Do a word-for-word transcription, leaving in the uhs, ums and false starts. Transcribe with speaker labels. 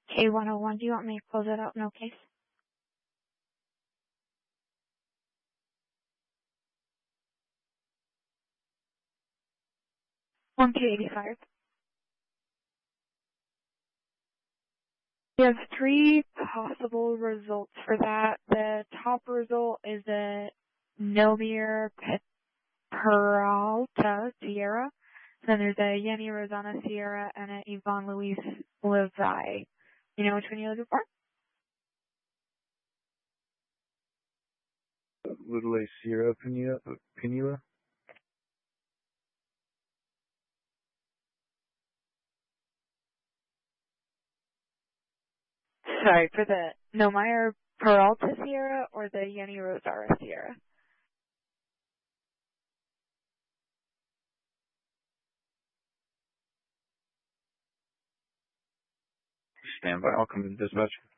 Speaker 1: K one oh one, do you want me to close it out? No case. one K eighty-five. We have three possible results for that. The top result is a Nomir Peralta Sierra. Then there's a Yenny Rosanna Sierra and an Yvonne Louise Levi. You know which one you're looking for?
Speaker 2: Little A Sierra Pinula. Pinula.
Speaker 1: Sorry, for the Nomir Peralta Sierra or the Yenny Rosara Sierra?
Speaker 2: Stand by. I'll come to dispatch.